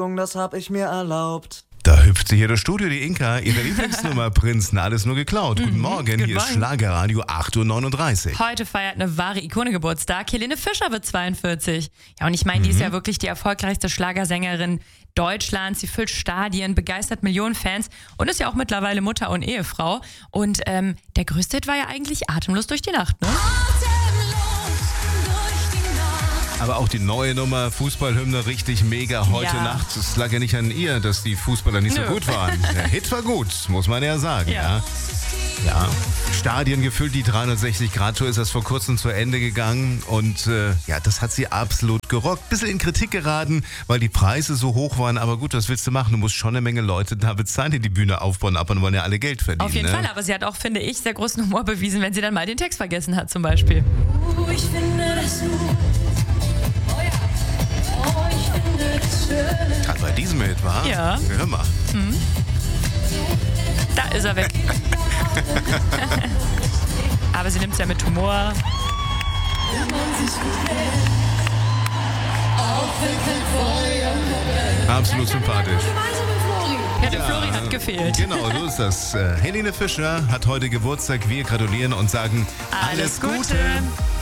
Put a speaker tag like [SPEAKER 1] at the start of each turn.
[SPEAKER 1] das hab ich mir erlaubt.
[SPEAKER 2] Da hüpft sie hier durchs Studio, die Inka, ihre Lieblingsnummer, Prinzen, alles nur geklaut. Guten Morgen, hier ist Schlagerradio 8.39 Uhr.
[SPEAKER 3] Heute feiert eine wahre Ikone Geburtstag. Helene Fischer wird 42. Ja, und ich meine, die ist ja wirklich die erfolgreichste Schlagersängerin Deutschlands. Sie füllt Stadien, begeistert Millionen Fans und ist ja auch mittlerweile Mutter und Ehefrau. Und der größte Hit war ja eigentlich Atemlos durch die Nacht, ne?
[SPEAKER 2] Aber auch die neue Nummer, Fußballhymne, richtig mega heute Nacht. Es lag ja nicht an ihr, dass die Fußballer nicht so gut waren. Der Hit war gut, muss man ja sagen. Ja. Stadien gefüllt, die 360-Grad-Tour ist das vor kurzem zu Ende gegangen. Und das hat sie absolut gerockt. Bisschen in Kritik geraten, weil die Preise so hoch waren. Aber gut, was willst du machen? Du musst schon eine Menge Leute da bezahlen, die die Bühne aufbauen. Aber wollen ja alle Geld verdienen.
[SPEAKER 3] Auf jeden Fall, aber sie hat auch, finde ich, sehr großen Humor bewiesen, wenn sie dann mal den Text vergessen hat zum Beispiel.
[SPEAKER 4] Ich finde das so.
[SPEAKER 2] Gerade bei diesem Hit, war?
[SPEAKER 3] Ja.
[SPEAKER 2] Hör mal.
[SPEAKER 3] Da ist er weg. Aber sie nimmt es ja mit Humor.
[SPEAKER 2] Absolut sympathisch.
[SPEAKER 3] Ja, der Flori hat gefehlt.
[SPEAKER 2] Genau, so ist das. Helene Fischer hat heute Geburtstag. Wir gratulieren und sagen
[SPEAKER 3] Alles Gute.